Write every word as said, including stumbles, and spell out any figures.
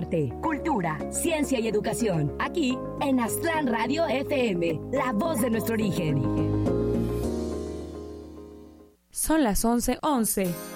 arte, cultura, ciencia y educación. Aquí en Aztlán Radio F M, la voz de nuestro origen. Son las once once.